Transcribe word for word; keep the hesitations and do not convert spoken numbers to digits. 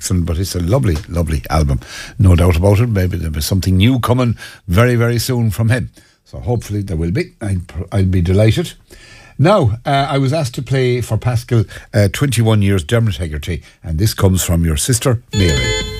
excellent, but it's a lovely, lovely album. No doubt about it. Maybe there'll be something new coming very, very soon from him. So hopefully there will be. I'll, I'll be delighted. Now, uh, I was asked to play for Pascal uh, twenty-one years Dermot Hegarty, and this comes from your sister, Mary.